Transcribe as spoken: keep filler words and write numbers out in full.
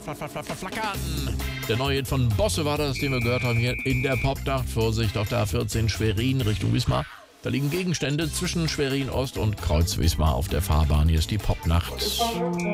Flakaten. Der neue Hit von Bosse war das, den wir gehört haben hier in der Popnacht. Vorsicht auf der A vierzehn Schwerin Richtung Wismar. Da liegen Gegenstände zwischen Schwerin Ost und Kreuz Wismar auf der Fahrbahn. Hier ist die Popnacht.